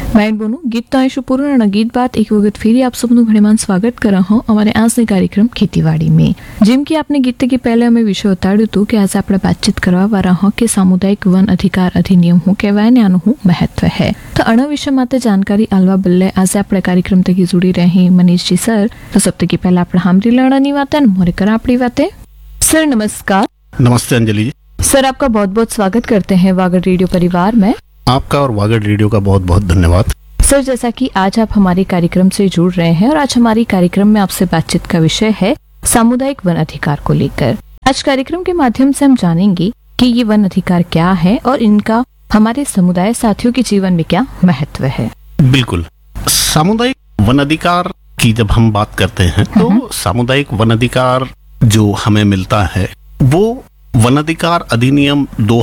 બહેન બોનું ગીત તો આઈશું પૂરું અને ગીત બાદ એક વખત ફેરી આપ સૌનું ઘણીમાન સ્વાગત કરા હું અમારે આજની કાર્યક્રમ ખેતીવાડી में। જેમ કે આપને ગીત કે પહેલે અમે વિષય ઉતાર્યું હતું કે આજે આપણે વાતચીત કરવા વાળા હો કે સામુદાયિક વન અધિકાર અધિનિયમ હું કહેવાય ને આનું હું મહત્વ है। तो આના વિશે માટે जानकारी આલવા બદલે આજે આપણે કાર્યક્રમ તકી जुड़ी रहे मनीष जी सर। तो सब तकी पहला આપણે હામરી લડાની વાત है मोरे करा अपनी बातें। सर नमस्कार। नमस्ते अंजलि जी। सर आपका बहुत बहुत स्वागत करते हैं वागड़ रेडियो परिवार में। आपका और वागड़ रेडियो का बहुत बहुत धन्यवाद। सर जैसा कि आज आप हमारे कार्यक्रम से जुड़ रहे हैं और आज हमारी कार्यक्रम में आपसे बातचीत का विषय है सामुदायिक वन अधिकार को लेकर। आज कार्यक्रम के माध्यम से हम जानेंगे कि ये वन अधिकार क्या है और इनका हमारे समुदाय साथियों के जीवन में क्या महत्व है। बिल्कुल, सामुदायिक वन अधिकार की जब हम बात करते हैं तो सामुदायिक वन अधिकार जो हमें मिलता है वो वन अधिकार अधिनियम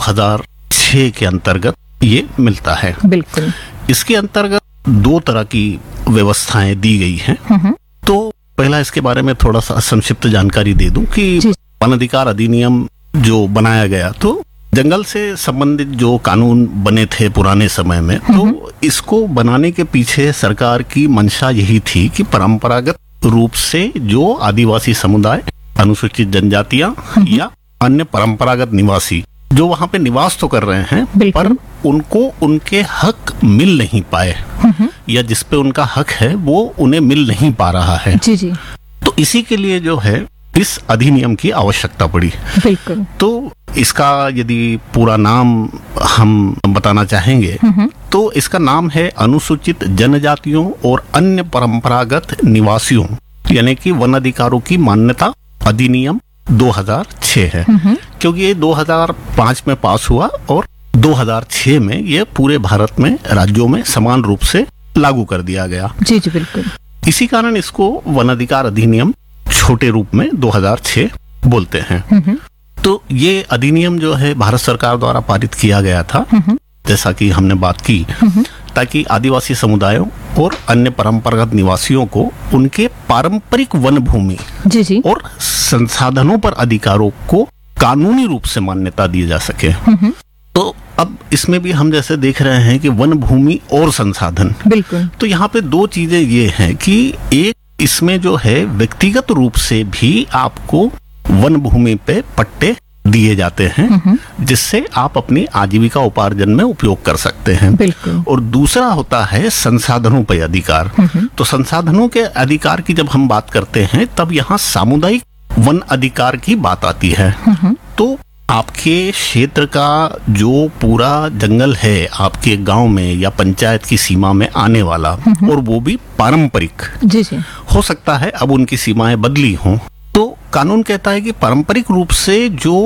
2006 के अंतर्गत ये मिलता है। बिल्कुल, इसके अंतर्गत दो तरह की व्यवस्थाएं दी गई हैं। तो पहला इसके बारे में थोड़ा सा संक्षिप्त जानकारी दे दूं कि वन अधिकार अधिनियम जो बनाया गया तो जंगल से संबंधित जो कानून बने थे पुराने समय में, तो इसको बनाने के पीछे सरकार की मंशा यही थी कि परंपरागत रूप से जो आदिवासी समुदाय, अनुसूचित जनजातियां या अन्य परंपरागत निवासी जो वहाँ पे निवास तो कर रहे हैं पर उनको उनके हक मिल नहीं पाए या जिस पे उनका हक है वो उन्हें मिल नहीं पा रहा है। जी जी। तो इसी के लिए जो है इस अधिनियम की आवश्यकता पड़ी। बिल्कुल। तो इसका यदि पूरा नाम हम बताना चाहेंगे तो इसका नाम है अनुसूचित जनजातियों और अन्य परंपरागत निवासियों यानी कि वन अधिकारों की मान्यता अधिनियम 2006 है। क्योंकि ये 2005 में पास हुआ और 2006 में ये पूरे भारत में राज्यों में समान रूप से लागू कर दिया गया। जी जी बिल्कुल। इसी कारण इसको वन अधिकार अधिनियम छोटे रूप में 2006 बोलते हैं। तो ये अधिनियम जो है भारत सरकार द्वारा पारित किया गया था, जैसा कि हमने बात की, ताकि आदिवासी समुदायों और अन्य परंपरागत निवासियों को उनके पारंपरिक वन भूमि जी जी और संसाधनों पर अधिकारों को कानूनी रूप से मान्यता दी जा सके। तो अब इसमें भी हम जैसे देख रहे हैं कि वन भूमि और संसाधन, बिल्कुल, तो यहाँ पे दो चीजें ये हैं कि एक इसमें जो है व्यक्तिगत रूप से भी आपको वन भूमि पे पट्टे दिए जाते हैं जिससे आप अपनी आजीविका उपार्जन में उपयोग कर सकते हैं। बिल्कुल। और दूसरा होता है संसाधनों पर अधिकार। तो संसाधनों के अधिकार की जब हम बात करते हैं तब यहाँ सामुदायिक वन अधिकार की बात आती है। तो आपके क्षेत्र का जो पूरा जंगल है आपके गांव में या पंचायत की सीमा में आने वाला और वो भी पारंपरिक, जी जी, हो सकता है अब उनकी सीमाएं बदली हों, तो कानून कहता है कि पारंपरिक रूप से जो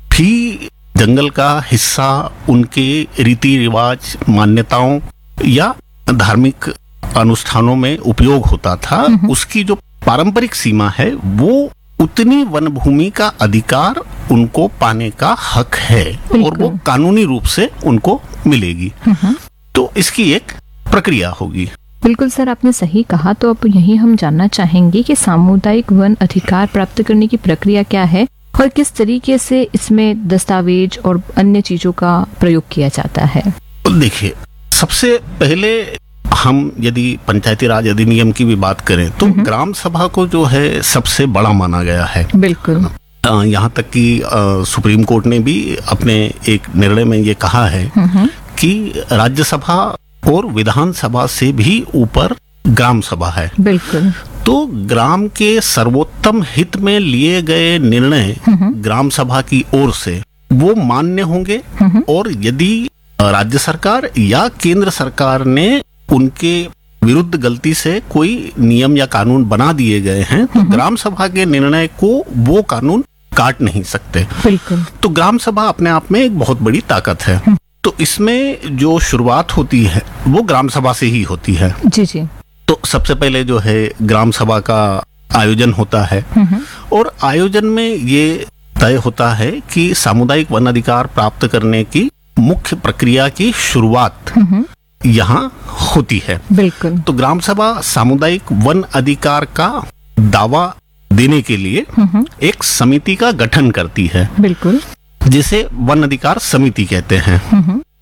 भी जंगल का हिस्सा उनके रीति रिवाज, मान्यताओं या धार्मिक अनुष्ठानों में उपयोग होता था, उसकी जो पारंपरिक सीमा है वो उतनी वन भूमि का अधिकार उनको पाने का हक है और वो कानूनी रूप से उनको मिलेगी। तो इसकी एक प्रक्रिया होगी। बिल्कुल सर, आपने सही कहा। तो अब यही हम जानना चाहेंगे कि सामुदायिक वन अधिकार प्राप्त करने की प्रक्रिया क्या है और किस तरीके से इसमें दस्तावेज और अन्य चीजों का प्रयोग किया जाता है। देखिए, सबसे पहले हम यदि पंचायती राज अधिनियम की भी बात करें तो ग्राम सभा को जो है सबसे बड़ा माना गया है। बिल्कुल। यहाँ तक कि सुप्रीम कोर्ट ने भी अपने एक निर्णय में ये कहा है कि राज्यसभा और विधानसभा से भी ऊपर ग्राम सभा है। बिल्कुल। तो ग्राम के सर्वोत्तम हित में लिए गए निर्णय ग्राम सभा की ओर से वो मान्य होंगे और यदि राज्य सरकार या केंद्र सरकार ने उनके विरुद्ध गलती से कोई नियम या कानून बना दिए गए हैं तो ग्राम सभा के निर्णय को वो कानून काट नहीं सकते। बिल्कुल। तो ग्राम सभा अपने आप में एक बहुत बड़ी ताकत है। तो इसमें जो शुरुआत होती है वो ग्राम सभा से ही होती है। जी जी। तो सबसे पहले जो है ग्राम सभा का आयोजन होता है और आयोजन में ये तय होता है कि सामुदायिक वन अधिकार प्राप्त करने की मुख्य प्रक्रिया की शुरुआत यहाँ होती है। बिल्कुल। तो ग्राम सभा सामुदायिक वन अधिकार का दावा देने के लिए एक समिति का गठन करती है। बिल्कुल। जिसे वन अधिकार समिति कहते हैं।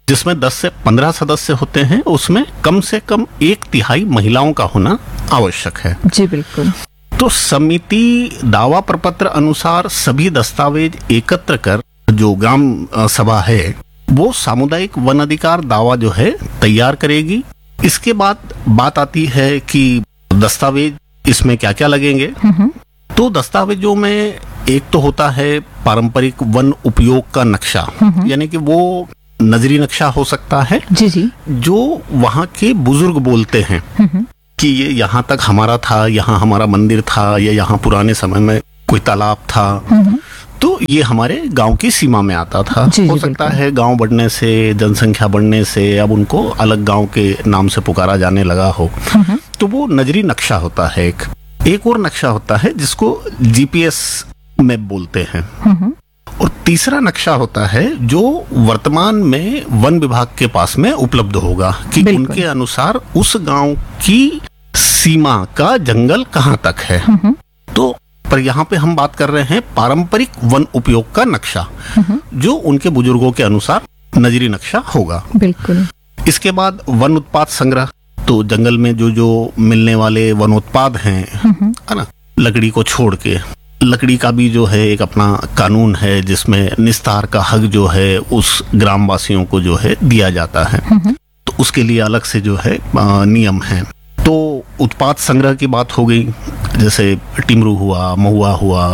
जिसमें 10 से 15 सदस्य होते हैं, उसमें कम से कम 1/3 महिलाओं का होना आवश्यक है। जी बिल्कुल। तो समिति दावा प्रपत्र अनुसार सभी दस्तावेज एकत्र कर जो ग्राम सभा है वो सामुदायिक वन अधिकार दावा जो है तैयार करेगी। इसके बाद बात आती है कि दस्तावेज इसमें क्या क्या लगेंगे। तो दस्तावेजों में एक तो होता है पारंपरिक वन उपयोग का नक्शा, यानी कि वो नजरी नक्शा हो सकता है जी जी, जो वहाँ के बुजुर्ग बोलते हैं कि ये यहाँ तक हमारा था, यहाँ हमारा मंदिर था, या यहाँ पुराने समय में कोई तालाब था, तो ये हमारे गांव की सीमा में आता था। हो सकता है गांव बढ़ने से, जनसंख्या बढ़ने से अब उनको अलग गांव के नाम से पुकारा जाने लगा हो, तो वो नजरी नक्शा होता है। एक और नक्शा होता है जिसको जीपीएस मैप बोलते हैं, और तीसरा नक्शा होता है जो वर्तमान में वन विभाग के पास में उपलब्ध होगा कि उनके अनुसार उस गांव की सीमा का जंगल कहाँ तक है। तो पर यहाँ पे हम बात कर रहे हैं पारंपरिक वन उपयोग का नक्शा, जो उनके बुजुर्गों के अनुसार नजरी नक्शा होगा। बिल्कुल। इसके बाद वन उत्पाद संग्रह, तो जंगल में जो जो मिलने वाले वन उत्पाद हैं, है ना, लकड़ी को छोड़ के, लकड़ी का भी जो है एक अपना कानून है जिसमें निस्तार का हक जो है उस ग्रामवासियों को जो है दिया जाता है, तो उसके लिए अलग से जो है नियम है। तो उत्पाद संग्रह की बात हो गई, जैसे टिमरू हुआ, महुआ हुआ,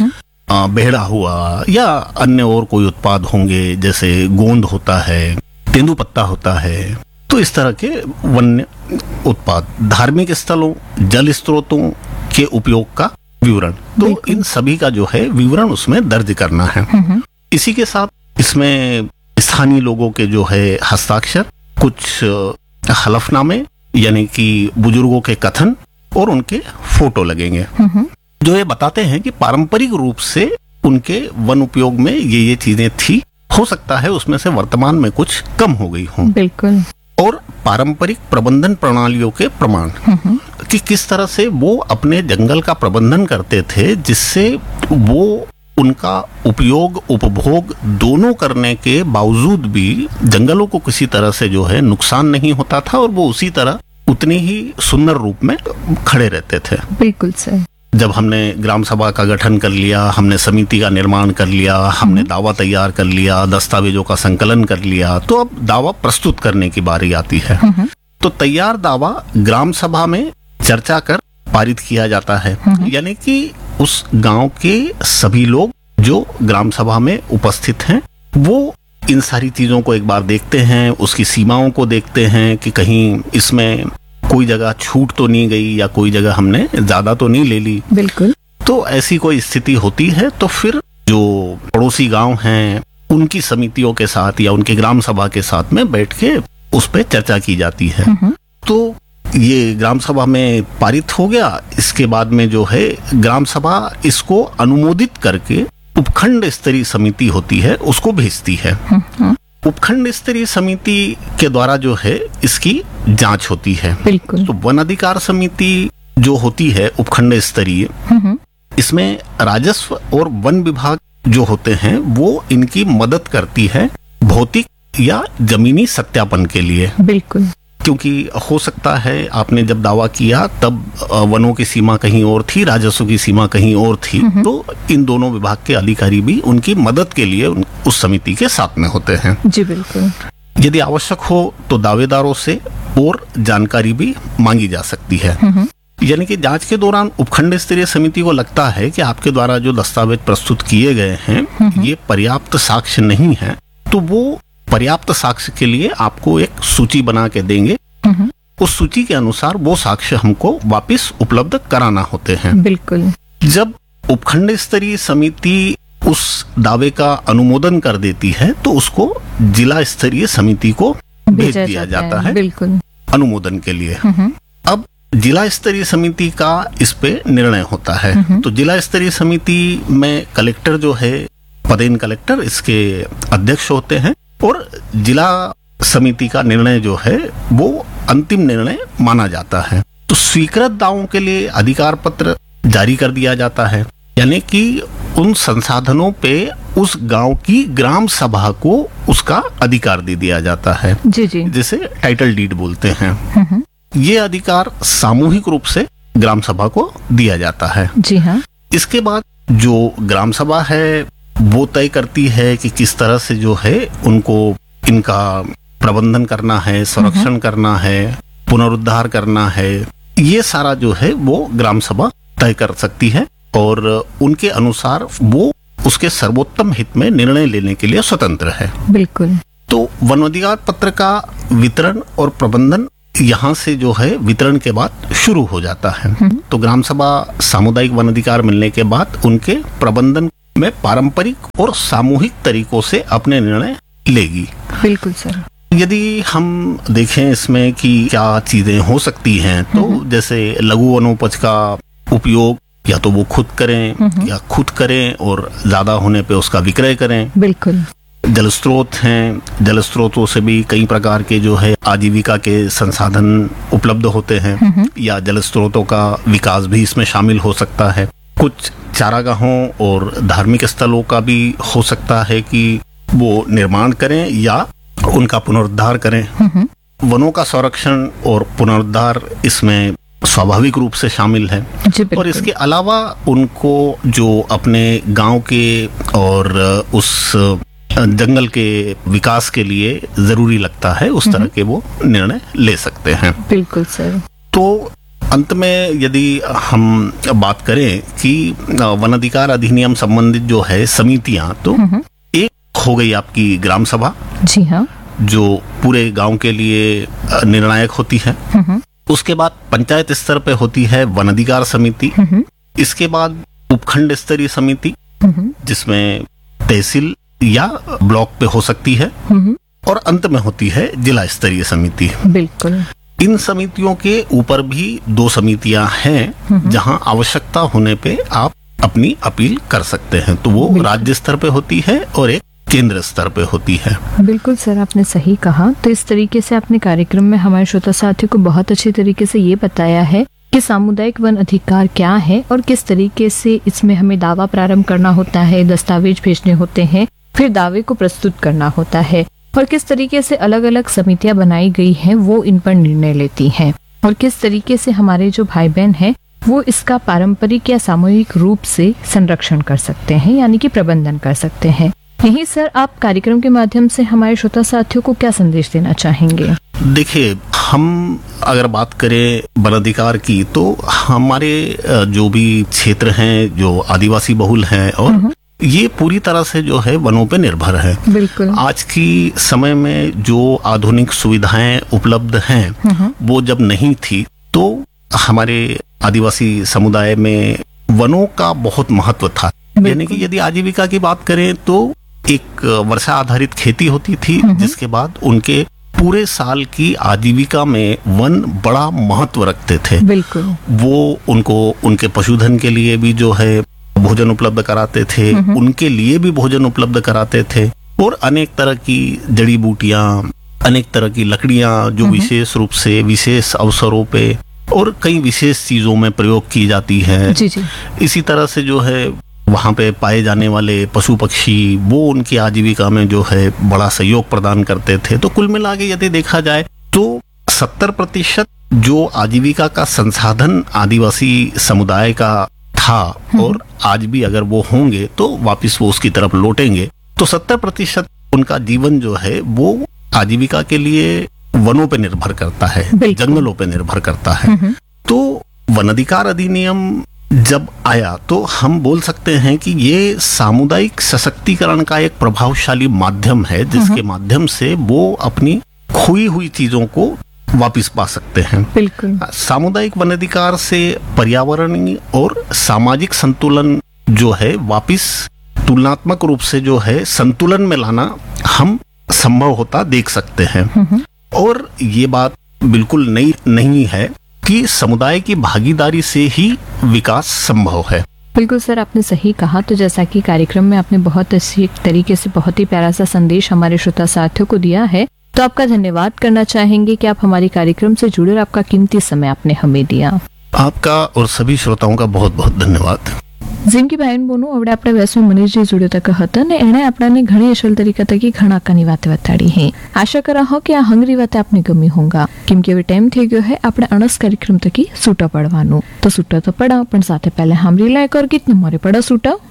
बेहड़ा हुआ, या अन्य और कोई उत्पाद होंगे, जैसे गोंद होता है, तेंदुपत्ता होता है। तो इस तरह के वन्य उत्पाद, धार्मिक स्थलों, जल स्रोतों के उपयोग का विवरण, तो इन सभी का जो है विवरण उसमें दर्ज करना है। इसी के साथ इसमें स्थानीय लोगों के जो है हस्ताक्षर, कुछ हलफनामे यानी कि बुजुर्गों के कथन, और उनके फोटो लगेंगे, जो ये बताते हैं कि पारंपरिक रूप से उनके वन उपयोग में ये चीजें थी। हो सकता है उसमें से वर्तमान में कुछ कम हो गई हों। बिल्कुल। और पारंपरिक प्रबंधन प्रणालियों के प्रमाण कि किस तरह से वो अपने जंगल का प्रबंधन करते थे, जिससे वो उनका उपयोग उपभोग दोनों करने के बावजूद भी जंगलों को किसी तरह से जो है नुकसान नहीं होता था, और वो उसी तरह उतनी ही सुंदर रूप में खड़े रहते थे। बिल्कुल सर। जब हमने ग्राम सभा का गठन कर लिया, हमने समिति का निर्माण कर लिया, हमने दावा तैयार कर लिया, दस्तावेजों का संकलन कर लिया, तो अब दावा प्रस्तुत करने की बारी आती है। तो तैयार दावा ग्राम सभा में चर्चा कर पारित किया जाता है, यानी कि उस गांव के सभी लोग जो ग्राम सभा में उपस्थित हैं वो इन सारी चीजों को एक बार देखते हैं, उसकी सीमाओं को देखते हैं कि कहीं इसमें कोई जगह छूट तो नहीं गई, या कोई जगह हमने ज्यादा तो नहीं ले ली। बिल्कुल। तो ऐसी कोई स्थिति होती है तो फिर जो पड़ोसी गांव हैं उनकी समितियों के साथ या उनके ग्राम सभा के साथ में बैठ के उस पर चर्चा की जाती है। तो ये ग्राम सभा में पारित हो गया। इसके बाद में जो है ग्राम सभा इसको अनुमोदित करके उपखंड स्तरीय समिति होती है उसको भेजती है। उपखंड स्तरीय समिति के द्वारा जो है इसकी जांच होती है। बिल्कुल। तो वन अधिकार समिति जो होती है उपखंड स्तरीय, इसमें राजस्व और वन विभाग जो होते हैं वो इनकी मदद करती है भौतिक या जमीनी सत्यापन के लिए। बिल्कुल। क्योंकि हो सकता है आपने जब दावा किया तब वनों की सीमा कहीं और थी, राजस्व की सीमा कहीं और थी, तो इन दोनों विभाग के अधिकारी भी उनकी मदद के लिए उस समिति के साथ में होते हैं। जी बिल्कुल। यदि आवश्यक हो तो दावेदारों से और जानकारी भी मांगी जा सकती है। यानी कि जांच के दौरान उपखंड स्तरीय समिति को लगता है कि आपके द्वारा जो दस्तावेज प्रस्तुत किए गए हैं ये पर्याप्त साक्ष्य नहीं है, तो वो पर्याप्त साक्ष्य के लिए आपको एक सूची बना के देंगे। उस सूची के अनुसार वो साक्ष्य हमको वापस उपलब्ध कराना होते हैं। बिल्कुल। जब उपखंड स्तरीय समिति उस दावे का अनुमोदन कर देती है तो उसको जिला स्तरीय समिति को भेज दिया जाता है बिल्कुल अनुमोदन के लिए। अब जिला स्तरीय समिति का इस पे निर्णय होता है। तो जिला स्तरीय समिति में कलेक्टर जो है, पदेन कलेक्टर इसके अध्यक्ष होते हैं, और जिला समिति का निर्णय जो है वो अंतिम निर्णय माना जाता है। तो स्वीकृत दावों के लिए अधिकार पत्र जारी कर दिया जाता है, यानी कि उन संसाधनों पे उस गांव की ग्राम सभा को उसका अधिकार दे दिया जाता है, जी जी। जिसे टाइटल डीड बोलते हैं। ये अधिकार सामूहिक रूप से ग्राम सभा को दिया जाता है। जी हाँ। इसके बाद जो ग्राम सभा है वो तय करती है कि किस तरह से जो है उनको इनका प्रबंधन करना है, संरक्षण करना है, पुनरुद्धार करना है। ये सारा जो है वो ग्राम सभा तय कर सकती है और उनके अनुसार वो उसके सर्वोत्तम हित में निर्णय लेने के लिए स्वतंत्र है। बिल्कुल। तो वन अधिकार पत्र का वितरण और प्रबंधन यहाँ से जो है वितरण के बाद शुरू हो जाता है। तो ग्राम सभा सामुदायिक वन अधिकार मिलने के बाद उनके प्रबंधन में पारंपरिक और सामूहिक तरीकों से अपने निर्णय लेगी। बिल्कुल सर। यदि हम देखें इसमें कि क्या चीजें हो सकती हैं, तो जैसे लघु वनोपज का उपयोग या तो वो खुद करें या खुद करें और ज्यादा होने पे उसका विक्रय करें। बिल्कुल। जल स्रोत हैं, जल स्रोतों से भी कई प्रकार के जो है आजीविका के संसाधन उपलब्ध होते हैं, या जल स्रोतों का विकास भी इसमें शामिल हो सकता है। कुछ चारागाहों और धार्मिक स्थलों का भी हो सकता है कि वो निर्माण करें या उनका पुनरुद्धार करें। वनों का संरक्षण और पुनरुद्धार इसमें स्वाभाविक रूप से शामिल है। और इसके अलावा उनको जो अपने गांव के और उस जंगल के विकास के लिए जरूरी लगता है उस तरह के वो निर्णय ले सकते हैं। बिल्कुल सर। तो अंत में यदि हम बात करें कि वन अधिकार अधिनियम संबंधित जो है समितियां, तो एक हो गई आपकी ग्राम सभा, जी हाँ, जो पूरे गांव के लिए निर्णायक होती है। उसके बाद पंचायत स्तर पे होती है वन अधिकार समिति। इसके बाद उपखंड स्तरीय समिति, जिसमें तहसील या ब्लॉक पे हो सकती है, और अंत में होती है जिला स्तरीय समिति। बिल्कुल। इन समितियों के ऊपर भी 2 समितियां हैं जहां आवश्यकता होने पे आप अपनी अपील कर सकते हैं। तो वो राज्य स्तर पे होती है और एक केंद्र स्तर पे होती है। बिल्कुल सर, आपने सही कहा। तो इस तरीके से आपने कार्यक्रम में हमारे श्रोता साथियों को बहुत अच्छी तरीके से ये बताया है कि सामुदायिक वन अधिकार क्या है और किस तरीके से इसमें हमें दावा प्रारंभ करना होता है, दस्तावेज भेजने होते हैं, फिर दावे को प्रस्तुत करना होता है, और किस तरीके से अलग अलग समितियां बनाई गई हैं वो इन पर निर्णय लेती हैं, और किस तरीके से हमारे जो भाई बहन हैं वो इसका पारंपरिक या सामूहिक रूप से संरक्षण कर सकते हैं, यानी कि प्रबंधन कर सकते हैं। यही सर, आप कार्यक्रम के माध्यम से हमारे श्रोता साथियों को क्या संदेश देना चाहेंगे? देखिए, हम अगर बात करें वन अधिकार की, तो हमारे जो भी क्षेत्र हैं जो आदिवासी बहुल हैं, और ये पूरी तरह से जो है वनों पे निर्भर है। बिल्कुल। आज की समय में जो आधुनिक सुविधाएं उपलब्ध हैं वो जब नहीं थी, तो हमारे आदिवासी समुदाय में वनों का बहुत महत्व था। यानी कि यदि आजीविका की बात करें तो एक वर्षा आधारित खेती होती थी, जिसके बाद उनके पूरे साल की आजीविका में वन बड़ा महत्व रखते थे। बिल्कुल। वो उनको उनके पशुधन के लिए भी जो है भोजन उपलब्ध कराते थे, उनके लिए भी भोजन उपलब्ध कराते थे, और अनेक तरह की जड़ी बूटियां, अनेक तरह की लकड़ियां जो विशेष रूप से विशेष अवसरों पे और कई विशेष चीजों में प्रयोग की जाती है। जी जी। इसी तरह से जो है वहाँ पे पाए जाने वाले पशु पक्षी, वो उनकी आजीविका में जो है बड़ा सहयोग प्रदान करते थे। तो कुल मिला के यदि देखा जाए तो 70% जो आजीविका का संसाधन आदिवासी समुदाय का था, और आज भी अगर वो होंगे तो वापस वो उसकी तरफ लौटेंगे। तो 70% उनका जीवन जो है वो आजीविका के लिए वनों पे निर्भर करता है, जंगलों पे निर्भर करता है। तो वन अधिकार अधिनियम जब आया तो हम बोल सकते हैं कि ये सामुदायिक सशक्तिकरण का एक प्रभावशाली माध्यम है, जिसके माध्यम से वो अपनी खोई हुई चीजों को वापिस पा सकते हैं। बिल्कुल। सामुदायिक वन अधिकार से पर्यावरणीय और सामाजिक संतुलन जो है वापिस तुलनात्मक रूप से जो है संतुलन में लाना हम संभव होता देख सकते हैं। और ये बात बिल्कुल नई नहीं है कि समुदाय की भागीदारी से ही विकास संभव है। बिल्कुल सर, आपने सही कहा। तो जैसा कि कार्यक्रम में आपने बहुत अच्छी तरीके से बहुत ही प्यारा सा संदेश हमारे श्रोता साथियों को दिया है, तो आपका धन्यवाद करना चाहेंगे कि आप हमारे कार्यक्रम से जुड़े और आपका कीमती समय आपने हमें दिया। आपका और सभी श्रोताओं का बहुत बहुत धन्यवाद। જેમ કે બહેન બોનું હવે આપણે વેસમાં મનીષજી જોડ્યો તક હતા ને એણે આપણને ઘણી અસલ તરીકે તકી ઘણા કાની વાતે બતાડી હે આશા કરા હો કે આ હંગરી વાતે આપને ગમી હોંગા કેમ કે હવે ટાઈમ થઈ ગયો હે આપણે અણસ કાર્યક્રમ તકી સૂટા પડવાનું તો સૂટા તો પડા પણ સાથે પહેલા હામરી લાયક ઓર ગીત ને મારે પડા સૂટા